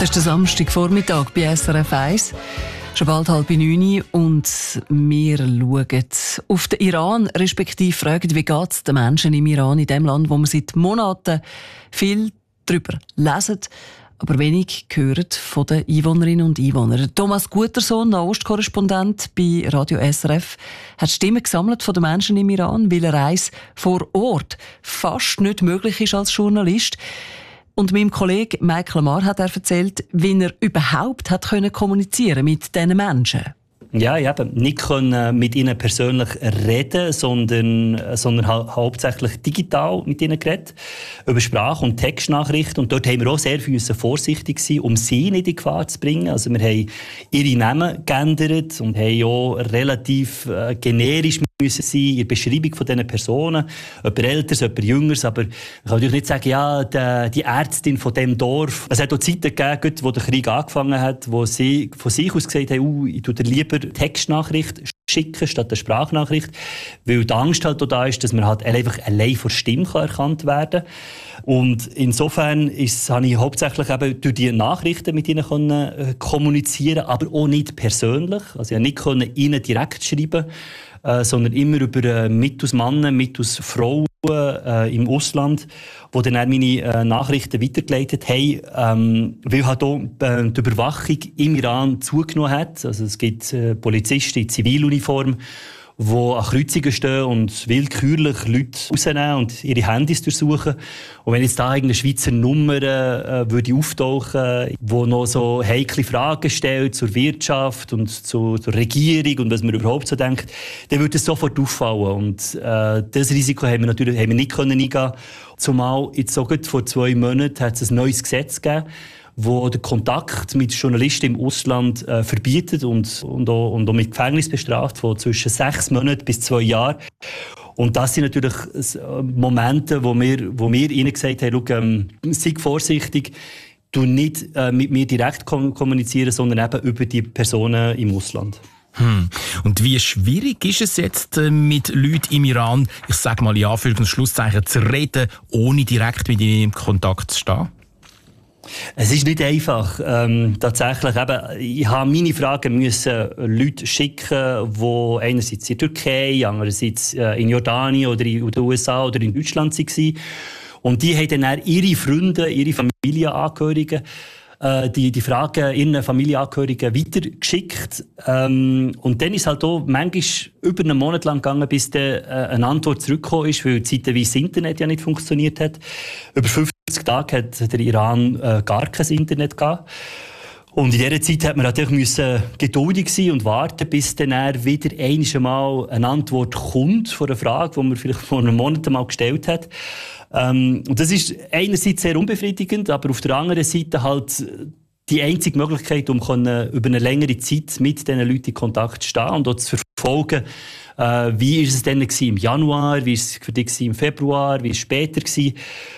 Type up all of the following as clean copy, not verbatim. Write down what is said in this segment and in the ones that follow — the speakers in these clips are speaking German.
Das ist der Samstagvormittag bei SRF 1. Schon bald 8:30 und wir schauen auf den Iran, respektive fragen, wie geht es den Menschen im Iran, in dem Land, wo wir seit Monaten viel darüber lesen, aber wenig hören von den Einwohnerinnen und Einwohnern. Thomas Gutersohn, Nahostkorrespondent bei Radio SRF, hat Stimmen gesammelt von den Menschen im Iran, weil eine Reise vor Ort fast nicht möglich ist als Journalist. Und meinem Kollegen Mike Lamar hat er erzählt, wie er überhaupt hat kommunizieren mit diesen Menschen. Ja, ich habe nicht können mit ihnen persönlich reden, sondern hauptsächlich digital mit ihnen geredet, über Sprach- und Textnachrichten. Und dort haben wir auch sehr vorsichtig sein, um sie nicht in Gefahr zu bringen. Also wir haben ihre Namen geändert und haben auch relativ generisch müssen sein in der Beschreibung von diesen Personen. Jemand Älteres, jemand Jüngeres. Aber ich kann natürlich nicht sagen, ja, die Ärztin von diesem Dorf. Es hat auch Zeiten gegeben, wo der Krieg angefangen hat, wo sie von sich aus gesagt haben, ich tue dir lieber Textnachricht schicken statt eine Sprachnachricht, weil die Angst halt da ist, dass man halt einfach allein vor Stimme erkannt werden kann. Und insofern habe ich hauptsächlich eben durch die Nachrichten mit ihnen kommunizieren, aber auch nicht persönlich. Also ich konnte nicht ihnen direkt schreiben, sondern immer über mit aus Männern, mit aus Frauen im Ausland, die dann meine Nachrichten weitergeleitet haben, weil halt auch die Überwachung im Iran zugenommen hat. Also es gibt Polizisten in Ziviluniform, die an Kreuzungen stehen und willkürlich Leute rausnehmen und ihre Handys durchsuchen. Und wenn jetzt da eine Schweizer Nummer würde auftauchen, die noch so heikle Fragen stellt zur Wirtschaft und zur Regierung und was man überhaupt so denkt, dann würde es sofort auffallen. Und das Risiko haben wir nicht eingehen. Zumal jetzt so gut vor 2 Monaten hat es ein neues Gesetz gegeben, wo den Kontakt mit Journalisten im Ausland verbietet und auch mit Gefängnis bestraft, von zwischen 6 Monaten bis 2 Jahren. Und das sind natürlich Momente, wo wir ihnen gesagt haben, sei vorsichtig, du nicht mit mir direkt kommunizieren, sondern eben über die Personen im Ausland. Und wie schwierig ist es jetzt, mit Leuten im Iran, ich sage mal in Anführungs- und Schlusszeichen, zu reden, ohne direkt mit ihnen in Kontakt zu stehen? Es ist nicht einfach. Tatsächlich, ich habe meine Fragen müssen Leute schicken, die einerseits in der Türkei, andererseits in Jordanien oder in den USA oder in Deutschland waren. Und die haben dann ihre Freunde, ihre Familienangehörigen, die Fragen ihren Familienangehörigen weitergeschickt. Und dann ist halt auch manchmal über einen Monat lang gegangen, bis dann eine Antwort zurückgekommen ist, weil zeitweise das Internet ja nicht funktioniert hat. Über 50 Tage hat der Iran gar kein Internet gehabt. Und in dieser Zeit hat man natürlich geduldig sein und warten, bis dann wieder einmal eine Antwort kommt von einer Frage, die man vielleicht vor einem Monat mal gestellt hat. Und das ist einerseits sehr unbefriedigend, aber auf der anderen Seite halt die einzige Möglichkeit, um über eine längere Zeit mit diesen Leuten in Kontakt zu stehen und auch zu verfolgen, wie ist es denn im Januar, wie ist es für dich im Februar, wie ist es später gewesen.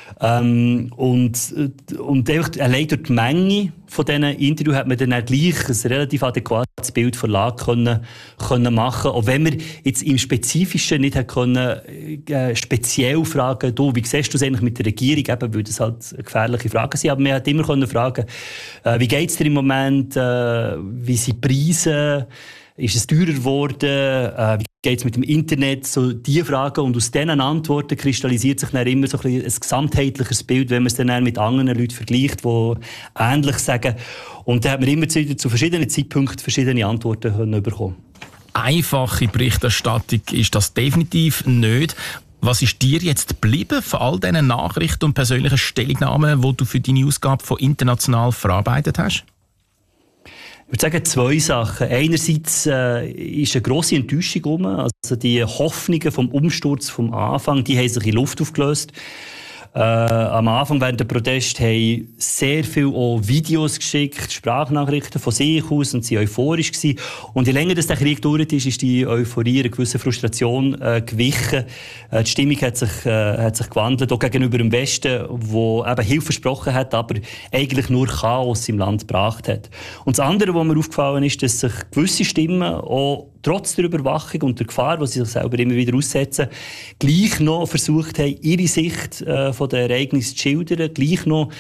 Und einfach allein durch die Menge von diesen Interviews hat man dann auch gleich ein relativ adäquates Bild von der Lage können machen. Auch wenn wir jetzt im Spezifischen nicht können, speziell fragen, du, wie siehst du es eigentlich mit der Regierung, eben, weil das halt gefährliche Fragen sind. Aber man hat immer können fragen, wie geht es dir im Moment, wie sind die Preise, ist es teurer geworden, wie geht es mit dem Internet, so diese Fragen. Und aus diesen Antworten kristallisiert sich dann immer so ein gesamtheitliches Bild, wenn man es dann mit anderen Leuten vergleicht, die ähnlich sagen. Und da hat man immer zu verschiedenen Zeitpunkten verschiedene Antworten bekommen. Einfache Berichterstattung ist das definitiv nicht. Was ist dir jetzt geblieben von all diesen Nachrichten und persönlichen Stellungnahmen, die du für deine Ausgabe von international verarbeitet hast? Ich würde sagen, 2 Sachen. Einerseits ist eine grosse Enttäuschung rum. Also die Hoffnungen vom Umsturz vom Anfang, die haben sich in Luft aufgelöst. Am Anfang während der Protest haben sehr viele auch Videos geschickt, Sprachnachrichten von sich aus und sie waren euphorisch gewesen. Und je länger der Krieg dauert ist die Euphorie eine gewisse Frustration gewichen. Die Stimmung hat sich gewandelt, auch gegenüber dem Westen, wo eben Hilfe versprochen hat, aber eigentlich nur Chaos im Land gebracht hat. Und das andere, was mir aufgefallen ist, dass sich gewisse Stimmen auch trotz der Überwachung und der Gefahr, die sie sich selber immer wieder aussetzen, gleich noch versucht haben, ihre Sicht von den Ereignissen zu schildern, gleich noch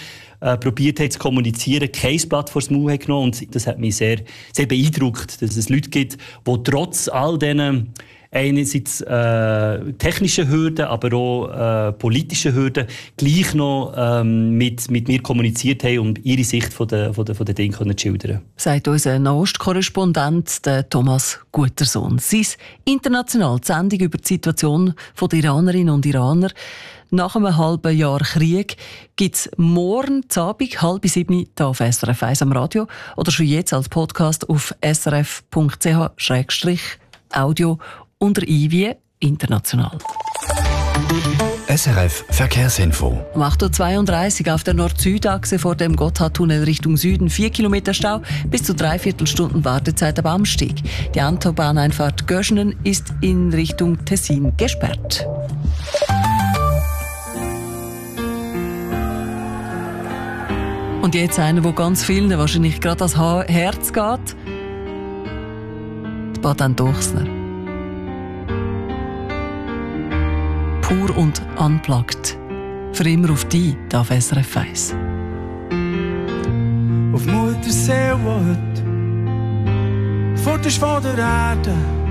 probiert haben zu kommunizieren, kein Blatt vor das Maul genommen. Und das hat mich sehr, sehr beeindruckt, dass es Leute gibt, die trotz all diesen einerseits technische Hürden, aber auch politische Hürden gleich noch mit mir kommuniziert haben, um ihre Sicht von den Dingen zu schildern. Sagt unser Nahostkorrespondent Thomas Gutersohn. Sein international die Sendung über die Situation der Iranerinnen und Iraner nach einem halben Jahr Krieg gibt es morgen Abend 6:30 hier auf SRF 1 am Radio oder schon jetzt als Podcast auf srf.ch/audio unter IW international. SRF Verkehrsinfo. Um 8:32 Uhr auf der Nord-Süd-Achse vor dem Gotthardtunnel Richtung Süden 4 Kilometer Stau, bis zu 3/4 Stunden Wartezeit am Amsteg. Die Autobahneinfahrt Göschenen ist in Richtung Tessin gesperrt. Und jetzt einer, der ganz vielen wahrscheinlich gerade ans Herz geht. Die Baden Dochsner. Pur und unplugged. Für immer auf die auf SRF 1. Auf Muttersee, wo heute fort ist von der Erde.